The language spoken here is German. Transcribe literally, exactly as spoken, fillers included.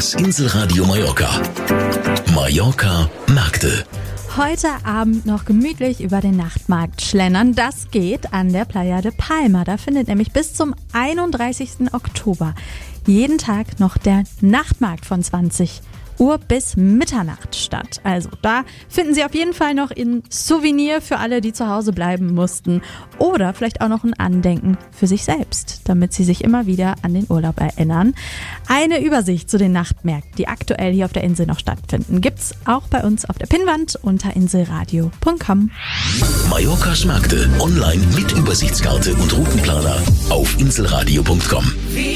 Das Inselradio Mallorca. Mallorca Märkte. Heute Abend noch gemütlich über den Nachtmarkt schlendern. Das geht an der Playa de Palma. Da findet nämlich bis zum einunddreißigsten Oktober jeden Tag noch der Nachtmarkt von zwanzig Uhr bis Mitternacht statt. Also da finden Sie auf jeden Fall noch ein Souvenir für alle, die zu Hause bleiben mussten. Oder vielleicht auch noch ein Andenken für sich selbst, damit Sie sich immer wieder an den Urlaub erinnern. Eine Übersicht zu den Nachtmärkten, die aktuell hier auf der Insel noch stattfinden, gibt's auch bei uns auf der Pinnwand unter inselradio punkt com. Mallorcas Märkte online mit Übersichtskarte und Routenplaner auf inselradio punkt com.